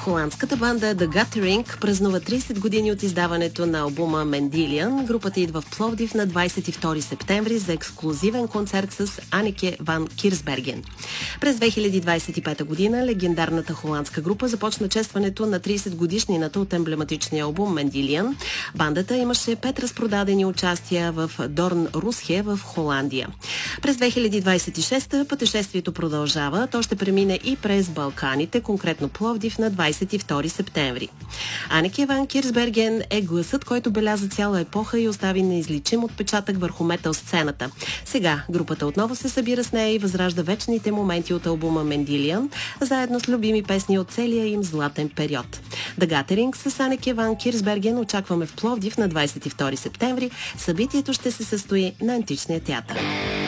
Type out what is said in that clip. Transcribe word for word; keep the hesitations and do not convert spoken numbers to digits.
Холандската банда The Gathering празнува трийсет години от издаването на албума Mendelian. Групата идва в Пловдив на двайсет и втори септември за ексклузивен концерт с Анеке ван Кирсберген. През две хиляди двайсет и пета година легендарната холандска група започна честването на трийсет годишнината от емблематичния албум Mendelian. Бандата имаше пет разпродадени участия в Дорн Русхе в Холандия. През две хиляди двайсет и шеста пътешествието продължава. То ще премине и през Балканите, конкретно Пловдив на двайсет и втори септември. Анеке ван Кирсберген е гласът, който беляза цяла епоха и остави неизличим отпечатък върху метал сцената. Сега групата отново се събира с нея и възражда вечните моменти от албума Mendelian, заедно с любими песни от целия им златен период. The Gathering с Анеке ван Кирсберген очакваме в Пловдив на двайсет и втори септември. Събитието ще се състои на Античния театър.